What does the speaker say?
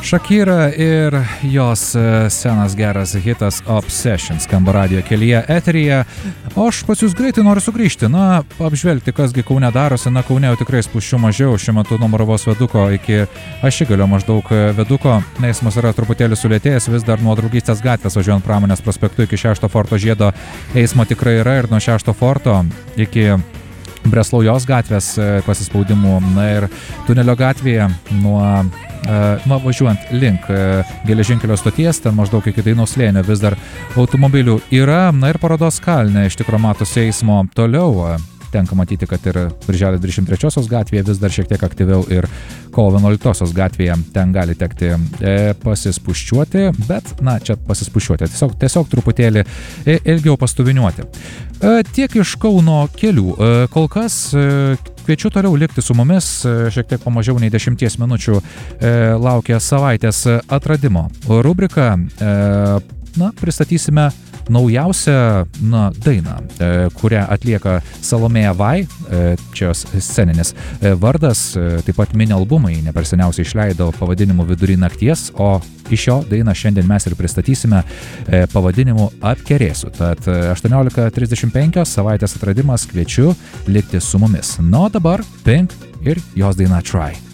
Shakira ir jos senas geras hitas Obsession skamba radijo kelyje eteryje, o aš pas jūs greitai noriu sugrįžti, apžvelgti, kasgi Kaune darosi. Kaune jau tikrai spūsčių mažiau, šiuo metu nuo Moravos viaduko iki Ašigalio maždaug viaduko, eismas yra truputėlį sulėtėjęs, vis dar nuo Draugystės gatvės važiuojant Pramonės prospektu iki 6 forto žiedo eismo tikrai yra, ir nuo 6 forto iki Breslaujos gatvės pasispaudimų, ir tunelio gatvėje nuo važiuojant link geležinkelio stoties, ten maždaug iki Dainų slėnio vis dar automobilių yra, ir Parodos kalne iš tikro matosi eismo toliau. Tenka matyti, kad ir Birželio 23 gatvėje vis dar šiek tiek aktyviau, ir Kovo 11 gatvėje ten gali tekti pasispuščiuoti, bet, čia pasispuščiuoti, tiesiog truputėlį ilgiau pastuviniuoti. Tiek iš Kauno kelių. Kol kas kviečiu toliau likti su mumis, šiek tiek po mažiau nei 10 minučių laukia savaitės atradimo rubrika. Pristatysime naujausią dainą, kurią atlieka Salomėja Vai, čia jos sceninis vardas, taip pat mini albumai ne per seniausiai išleido pavadinimu Vidury nakties, o iš jo dainą šiandien mes ir pristatysime pavadinimu Apkerėsiu. Tad 18:35 savaitės atradimas, kviečiu likti su mumis. O dabar Pink ir jos daina Try.